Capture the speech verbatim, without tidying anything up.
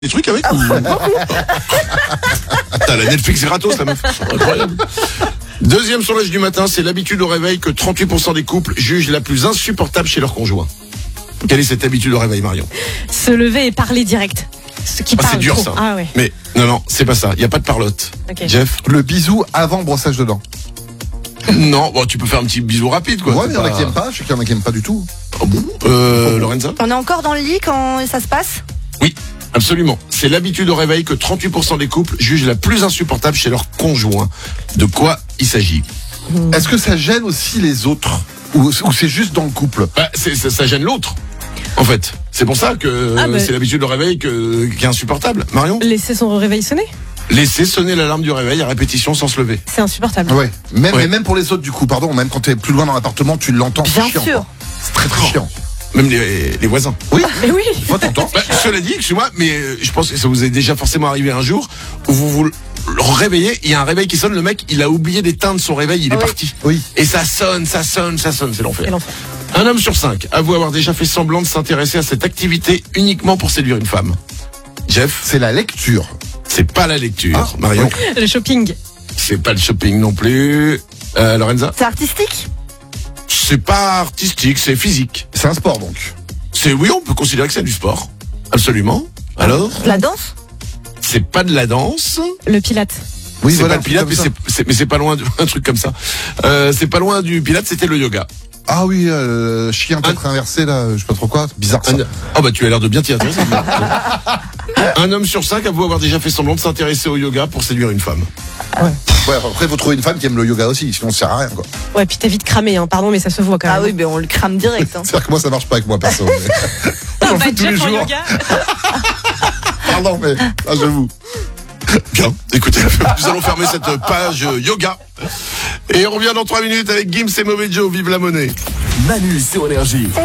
des trucs avec ou... T'as la Netflix gratos, la meuf. Incroyable. Deuxième sondage du matin, c'est l'habitude au réveil que trente-huit pour cent des couples jugent la plus insupportable chez leur conjoint. Quelle est cette habitude au réveil, Marion? Se lever et parler direct. Ce qui Ah, parle c'est dur trop. ça. Ah ouais. Mais non, non, c'est pas ça. Il n'y a pas de parlotte. Ok. Jeff? Le bisou avant brossage de dents. Non, bon, tu peux faire un petit bisou rapide, quoi. Ouais, C'est mais il y en a pas- qui aiment pas. Je sais qu'il y en a qui aiment pas du tout. Oh bon euh, Lorenza? On est encore dans le lit quand ça se passe? Oui, absolument. C'est l'habitude au réveil que trente-huit pour cent des couples jugent la plus insupportable chez leur conjoint. De quoi il s'agit? Est-ce que ça gêne aussi les autres? Ou, ou c'est juste dans le couple? Bah, c'est, ça, ça gêne l'autre, en fait. C'est pour ça que Ah, euh, bah. c'est l'habitude au réveil que, qui est insupportable. Marion? Laisser son réveil sonner, Laisser sonner l'alarme du réveil à répétition sans se lever. c'est insupportable. Ouais. Même, Ouais. Mais même pour les autres, du coup, pardon, même quand t'es plus loin dans l'appartement, tu l'entends. c'est Bien chiant, sûr. quoi. C'est très très chiant. Même les, les voisins. Oui. Mais oui. Toi, t'entends. Bah, cela dit, excuse-moi, mais euh, je pense que ça vous est déjà forcément arrivé un jour où vous vous le réveillez, il y a un réveil qui sonne, le mec, il a oublié d'éteindre son réveil, il est Oui. parti. Oui. Et ça sonne, ça sonne, ça sonne, c'est l'enfer. Quel enfer. Un homme sur cinq avoue avoir déjà fait semblant de s'intéresser à cette activité uniquement pour séduire une femme. Jeff, C'est la lecture. c'est pas la lecture. Ah, Marion, Le shopping. c'est pas le shopping non plus. Euh, Lorenza, C'est artistique? c'est pas artistique, c'est physique. C'est un sport, donc. C'est oui, on peut considérer que c'est du sport. Absolument. Alors, De la danse? c'est pas de la danse. Le pilate. Oui, c'est voilà, pas le pilate, comme mais ça. c'est, c'est- mais c'est pas loin de, un truc comme ça. Euh, c'est pas loin du pilate, c'était le yoga. Ah oui, euh, chien peut-être inversé, là, je sais pas trop quoi. Bizarre, ça. Un- Oh bah tu as l'air de bien t'y intéresser. Un homme sur cinq avoue avoir déjà fait semblant de s'intéresser au yoga pour séduire une femme. Ouais, après, faut trouver une femme qui aime le yoga aussi, sinon ça sert à rien, quoi. Ouais, puis t'es vite cramé, hein. Pardon, mais ça se voit quand même. Ah oui, ben on le crame direct. Hein. C'est-à-dire que moi, ça marche pas avec moi, perso. mais- Ah, J'en bah, fais tous les Jeff en jours. yoga. Pardon, mais, ah, j'avoue. Bien, écoutez, nous allons fermer cette page euh, yoga. Et on revient dans trois minutes avec Gims et Mauvais Joe, vive la monnaie. Manu sur Énergie.